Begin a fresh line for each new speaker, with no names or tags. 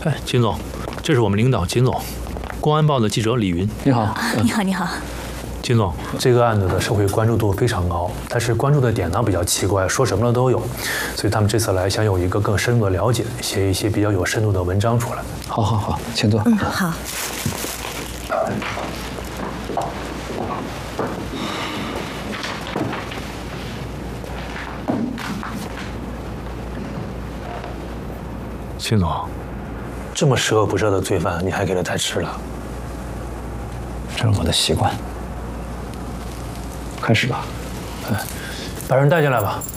哎，金总，这是我们领导金总，公安报的记者李云。
你好，
你好，你好。
金总，这个案子的社会关注度非常高，但是关注的点呢比较奇怪，说什么的都有，所以他们这次来想有一个更深入的了解，写一些比较有深度的文章出来。
好，请坐。
好。
金总，这么十恶不赦的罪犯，你还给他带吃了？
这是我的习惯。开始吧。
把人带进来吧。